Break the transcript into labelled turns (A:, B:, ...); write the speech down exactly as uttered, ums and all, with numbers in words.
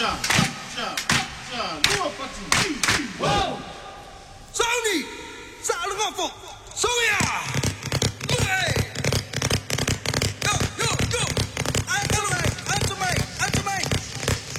A: 자, 자, 자, 누워 빠진 지. 와우.
B: Sony, 啥了个风？收呀！